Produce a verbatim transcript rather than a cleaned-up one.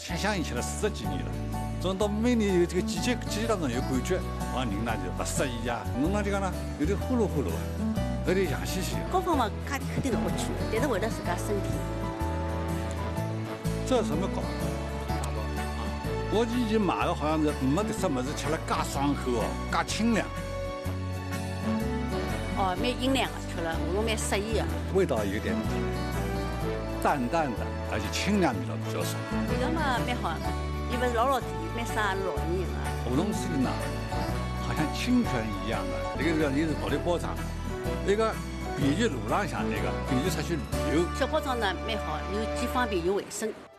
想响应起来四十几年了。转到每年有这个季节季节当中有感觉，往人呢就不适宜呀，弄了就讲呢有点呼噜呼噜啊，有点痒兮兮。 各方面肯肯定是不去，但是为了自家身体。 这什么搞？我以前买的好像是没得什么是吃了介爽口哦，介清凉。 哦，蛮阴凉的，吃了喉咙蛮适宜的。 味道有点淡淡的，而且清凉味道比较少。 味道嘛蛮好，伊不是老老甜，蛮适合老年人的。 喉咙水呢，好像清泉一样的。这个是你是跑的包场，那个便于路浪向那个便于出去旅游。 小包装呢蛮好，又既方便又卫生。